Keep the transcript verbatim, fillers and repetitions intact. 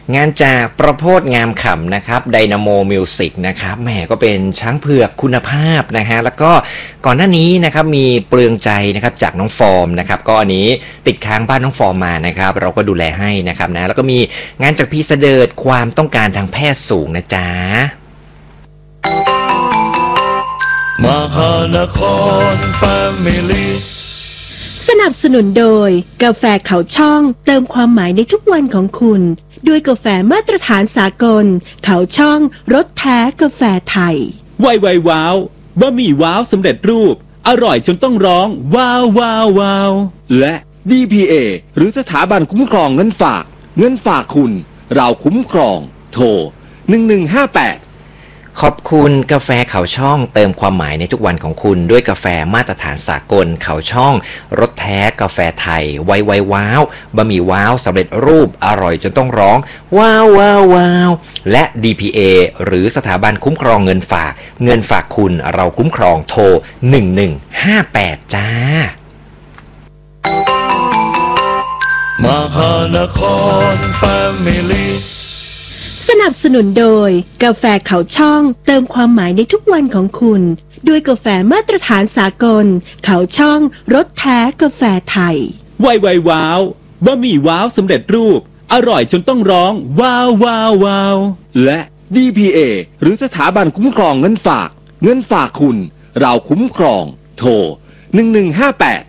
งานจากประโพธงามขำนะครับไดนาโมมิวสิกนะครับแหมก็เป็นช้างเผือกคุณภาพนะฮะแล้วก็ก่อนหน้านี้นะครับมีเปลืองใจนะครับจากน้องฟอร์มนะครับก็อันนี้ติดค้างบ้านน้องฟอร์มมานะครับเราก็ดูแลให้นะครับนะแล้วก็มีงานจากพี่เสดิร์ดความต้องการทางแพทย์สูงนะจ๊ะมหานครแฟมิลี่สนับสนุนโดยกาแฟเขาช่องเติมความหมายในทุกวันของคุณด้วยกาแฟมาตรฐานสากลเขาช่องรสแท้กาแฟไทยไวไวว้าวบะหมี่ว้าวสำเร็จรูปอร่อยจนต้องร้องว้าวว้าวว้าวและ ดี พี เอ หรือสถาบันคุ้มครองเงินฝากเงินฝากคุณเราคุ้มครองโทรหนึ่งหนึ่งห้าแปดขอบคุณกาแฟเขาช่องเติมความหมายในทุกวันของคุณด้วยกาแฟมาตรฐานสากลเขาช่องรสแท้กาแฟไทยไวไวว้าวบะหมี่ว้าวสำเร็จรูปอร่อยจนต้องร้องว้าวว้าวว้าวและ ดี พี เอ หรือสถาบันคุ้มครองเงินฝากเงินฝากคุณเราคุ้มครองโทรหนึ่งหนึ่งห้าแปดจ้ามหานครแฟมิลี่สนับสนุนโดยกาแฟเขาช่องเติมความหมายในทุกวันของคุณด้วยกาแฟมาตรฐานสากลเขาช่องรสแท้กาแฟไทยไวไวว้าวบะหมี่ว้าวสำเร็จรูปอร่อยจนต้องร้องว้าวว้าวว้าวและ ดี พี เอ หรือสถาบันคุ้มครองเงินฝากเงินฝากคุณเราคุ้มครองโทรหนึ่งหนึ่งห้าแปด